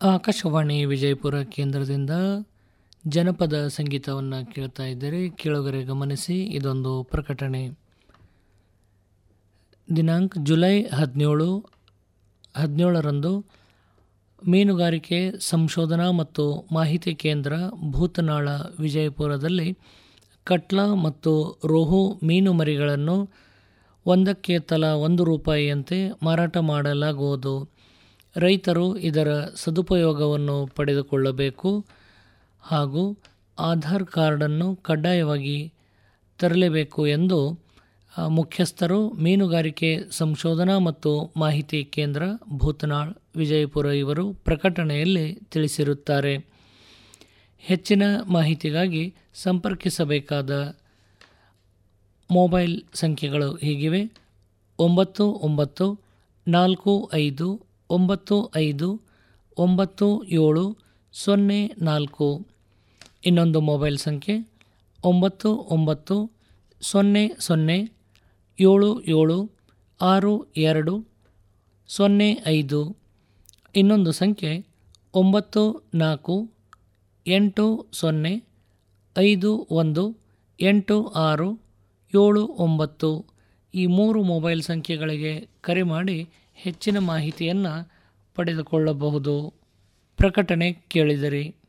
ಆಕಾಶವಾಣಿ ವಿಜಯಪುರ ಕೇಂದ್ರದಿಂದ ಜನಪದ ಸಂಗೀತವನ್ನು ಕೇಳ್ತಾ ಇದ್ದೀರಿ. ಕೇಳುಗರೆ ಗಮನಿಸಿ, ಇದೊಂದು ಪ್ರಕಟಣೆ. ದಿನಾಂಕ ಜುಲೈ 17ರಂದು ಮೀನುಗಾರಿಕೆ ಸಂಶೋಧನಾ ಮತ್ತು ಮಾಹಿತಿ ಕೇಂದ್ರ ಭೂತನಾಳ ವಿಜಯಪುರದಲ್ಲಿ ಕಟ್ಲಾ ಮತ್ತು ರೋಹು ಮೀನು ಮರಿಗಳನ್ನು ಒಂದಕ್ಕೆ ತಲಾ ₹1 ಮಾರಾಟ ಮಾಡಲಾಗುವುದು. ರೈತರು ಇದರ ಸದುಪಯೋಗವನ್ನು ಪಡೆದುಕೊಳ್ಳಬೇಕು ಹಾಗೂ ಆಧಾರ್ ಕಾರ್ಡನ್ನು ಕಡ್ಡಾಯವಾಗಿ ತರಲೇಬೇಕು ಎಂದು ಮುಖ್ಯಸ್ಥರು ಮೀನುಗಾರಿಕೆ ಸಂಶೋಧನಾ ಮತ್ತು ಮಾಹಿತಿ ಕೇಂದ್ರ ಭೂತನಾಳ್ ವಿಜಯಪುರ ಇವರು ಪ್ರಕಟಣೆಯಲ್ಲಿ ತಿಳಿಸಿರುತ್ತಾರೆ. ಹೆಚ್ಚಿನ ಮಾಹಿತಿಗಾಗಿ ಸಂಪರ್ಕಿಸಬೇಕಾದ ಮೊಬೈಲ್ ಸಂಖ್ಯೆಗಳು ಹೀಗಿವೆ: 9995959704. ಇನ್ನೊಂದು ಮೊಬೈಲ್ ಸಂಖ್ಯೆ 9900776205. ಇನ್ನೊಂದು ಸಂಖ್ಯೆ 9480518679. ಈ 3 ಮೊಬೈಲ್ ಸಂಖ್ಯೆಗಳಿಗೆ ಕರೆ ಮಾಡಿ ಹೆಚ್ಚಿನ ಮಾಹಿತಿಯನ್ನು ಪಡೆದುಕೊಳ್ಳಬಹುದು. ಪ್ರಕಟಣೆ ಕೇಳಿದಿರಿ.